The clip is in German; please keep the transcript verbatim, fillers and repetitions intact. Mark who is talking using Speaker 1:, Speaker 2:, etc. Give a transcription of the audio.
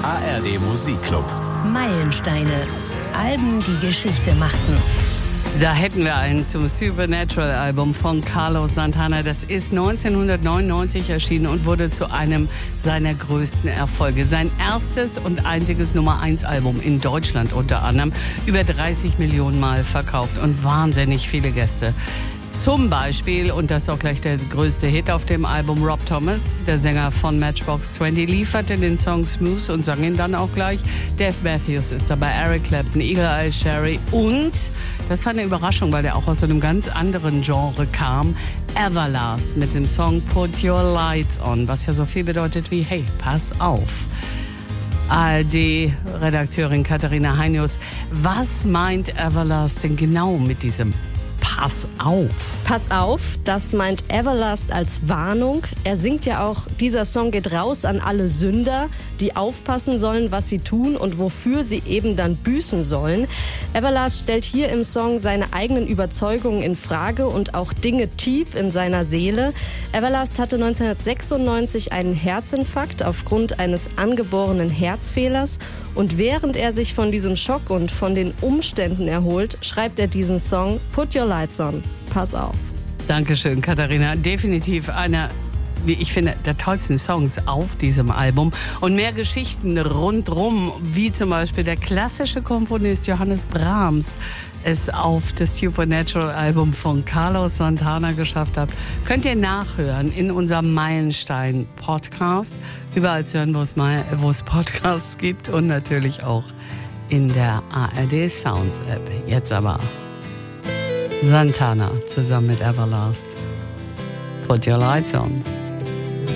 Speaker 1: A R D Musikclub.
Speaker 2: Meilensteine. Alben, die Geschichte machten.
Speaker 3: Da hätten wir einen zum Supernatural-Album von Carlos Santana. Das ist neunzehnhundertneunundneunzig erschienen und wurde zu einem seiner größten Erfolge. Sein erstes und einziges Nummer eins Album in Deutschland unter anderem. Über dreißig Millionen Mal verkauft und wahnsinnig viele Gäste. Zum Beispiel, und das ist auch gleich der größte Hit auf dem Album, Rob Thomas, der Sänger von Matchbox zwanzig, lieferte den Song Smooth und sang ihn dann auch gleich. Dave Matthews ist dabei, Eric Clapton, Eagle Eye Cherry und, das war eine Überraschung, weil der auch aus so einem ganz anderen Genre kam, Everlast mit dem Song Put Your Lights On, was ja so viel bedeutet wie, hey, pass auf. A R D-Redakteurin Katharina Heinius, was meint Everlast denn genau mit diesem Pass auf?
Speaker 4: Pass auf, das meint Everlast als Warnung. Er singt ja auch, dieser Song geht raus an alle Sünder, die aufpassen sollen, was sie tun und wofür sie eben dann büßen sollen. Everlast stellt hier im Song seine eigenen Überzeugungen in Frage und auch Dinge tief in seiner Seele. Everlast hatte neunzehnhundertsechsundneunzig einen Herzinfarkt aufgrund eines angeborenen Herzfehlers und während er sich von diesem Schock und von den Umständen erholt, schreibt er diesen Song Put Your Lights On. Pass auf.
Speaker 3: Dankeschön, Katharina. Definitiv einer, wie ich finde, der tollsten Songs auf diesem Album. Und mehr Geschichten rundrum, wie zum Beispiel der klassische Komponist Johannes Brahms es auf das Supernatural-Album von Carlos Santana geschafft hat, könnt ihr nachhören in unserem Meilenstein-Podcast. Überall zu hören, wo es, mal, wo es Podcasts gibt und natürlich auch in der A R D Sounds-App. Jetzt aber Santana zusammen mit Everlast. Put Your Lights On.